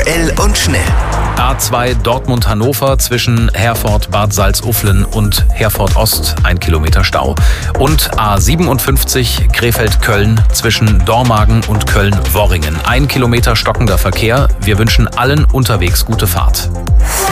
Aktuell und schnell. A2 Dortmund-Hannover zwischen Herford-Bad Salzuflen und Herford-Ost 1 Kilometer Stau. Und A57 Krefeld-Köln zwischen Dormagen und Köln-Worringen. 1 Kilometer stockender Verkehr. Wir wünschen allen unterwegs gute Fahrt.